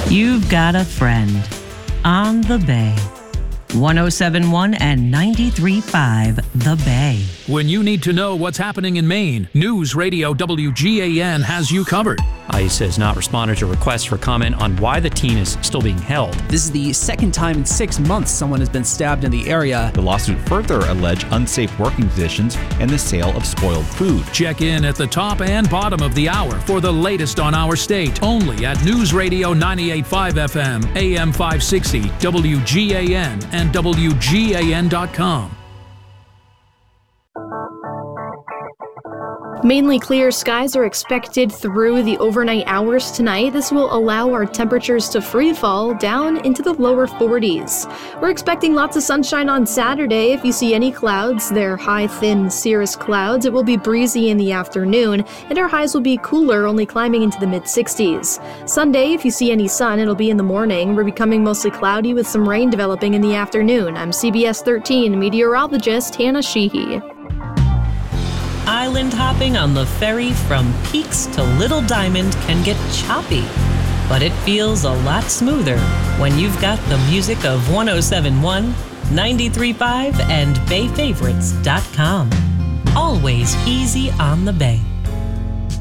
You've got a friend on the Bay. 107.1 and 93.5 The Bay. When you need to know what's happening in Maine, News Radio WGAN has you covered. ICE has not responded to requests for comment on why the teen is still being held. This is the second time in 6 months someone has been stabbed in the area. The lawsuit further alleged unsafe working conditions and the sale of spoiled food. Check in at the top and bottom of the hour for the latest on our state, only at News Radio 98.5 FM, AM 560, WGAN, and WGAN.com. Mainly clear skies are expected through the overnight hours tonight. This will allow our temperatures to free fall down into the lower 40s. We're expecting lots of sunshine on Saturday. If you see any clouds, they're high, thin, cirrus clouds. It will be breezy in the afternoon, and our highs will be cooler, only climbing into the mid-60s. Sunday, if you see any sun, it'll be in the morning. We're becoming mostly cloudy with some rain developing in the afternoon. I'm CBS 13 meteorologist Hannah Sheehy. Island hopping on the ferry from Peaks to Little Diamond can get choppy, but it feels a lot smoother when you've got the music of 107.1, 93.5, and BayFavorites.com. Always easy on the Bay.